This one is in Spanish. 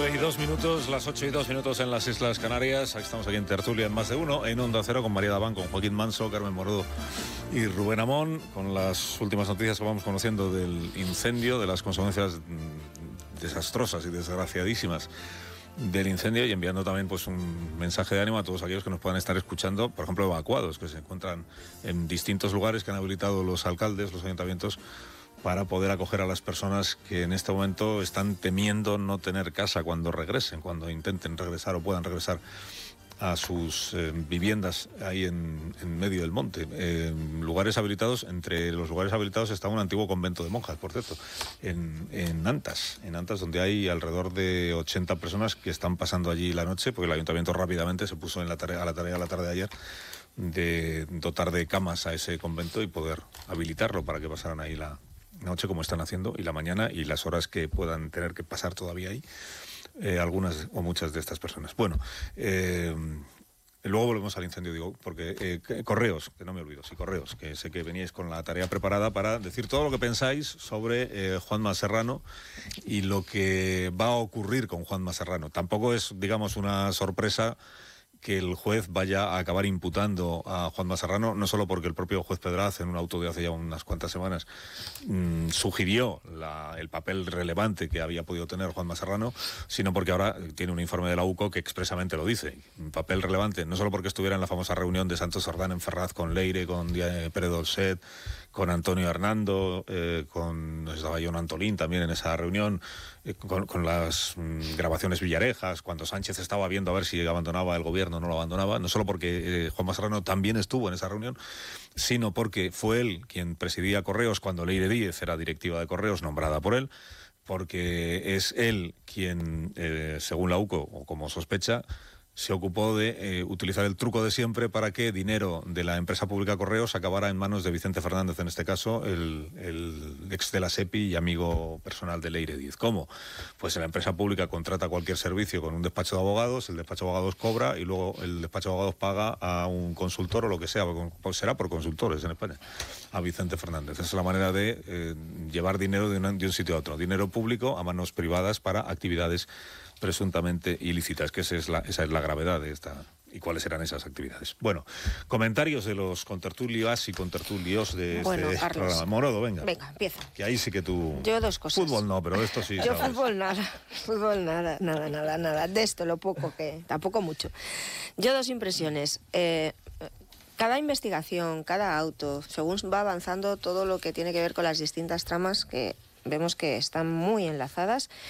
8:02, las 8:02 en las Islas Canarias. Estamos aquí en Tertulia en Más de Uno, en Onda Cero, con María Dabán, con Joaquín Manso, Carmen Morodo y Rubén Amón, con las últimas noticias que vamos conociendo del incendio, de las consecuencias desastrosas y desgraciadísimas del incendio, y enviando también pues un mensaje de ánimo a todos aquellos que nos puedan estar escuchando, por ejemplo, evacuados, que se encuentran en distintos lugares que han habilitado los alcaldes, los ayuntamientos, para poder acoger a las personas que en este momento están temiendo no tener casa cuando regresen, cuando intenten regresar o puedan regresar a sus viviendas ahí en medio del monte. Lugares habilitados, entre los lugares habilitados está un antiguo convento de monjas, por cierto, en Antas, donde hay alrededor de 80 personas que están pasando allí la noche, porque el ayuntamiento rápidamente se puso a la tarea la tarde de ayer de dotar de camas a ese convento y poder habilitarlo para que pasaran ahí la noche, como están haciendo, y la mañana y las horas que puedan tener que pasar todavía ahí, algunas o muchas de estas personas. Bueno, luego volvemos al incendio, digo, porque Correos, que no me olvido, sí, Correos, que sé que veníais con la tarea preparada para decir todo lo que pensáis sobre Juanma Serrano y lo que va a ocurrir con Juanma Serrano. Tampoco es, digamos, una sorpresa que el juez vaya a acabar imputando a Juanma Serrano, no solo porque el propio juez Pedraz, en un auto de hace ya unas cuantas semanas, sugirió el papel relevante que había podido tener Juanma Serrano, sino porque ahora tiene un informe de la UCO que expresamente lo dice. Un papel relevante, no solo porque estuviera en la famosa reunión de Santos Sardán en Ferraz con Leire, con Pérez Dolcet, con Antonio Hernando, estaba John Antolín también en esa reunión, con las grabaciones Villarejas, cuando Sánchez estaba viendo a ver si abandonaba el gobierno, no lo abandonaba, no solo porque Juanma Serrano también estuvo en esa reunión, sino porque fue él quien presidía Correos cuando Leire Díez era directiva de Correos, nombrada por él, porque es él quien, según la UCO, o como sospecha, se ocupó de utilizar el truco de siempre para que dinero de la empresa pública Correos acabara en manos de Vicente Fernández, en este caso, el ex de la SEPI y amigo personal de Leire Díez. ¿Cómo? Pues la empresa pública contrata cualquier servicio con un despacho de abogados, el despacho de abogados cobra y luego el despacho de abogados paga a un consultor o lo que sea, pues será por consultores en España, a Vicente Fernández. Esa es la manera de llevar dinero de un sitio a otro, dinero público a manos privadas para actividades presuntamente ilícitas, que esa es la gravedad de esta. ¿Y cuáles eran esas actividades? Bueno, comentarios de los contertulios y contertulios de este programa. Morodo, venga. Venga, empieza. Que ahí sí que tú... Yo dos cosas. Fútbol no, pero esto sí. Yo sabes. fútbol nada. De esto lo poco que... Tampoco mucho. Yo dos impresiones. Cada investigación, cada auto, según va avanzando todo lo que tiene que ver con las distintas tramas que vemos que están muy enlazadas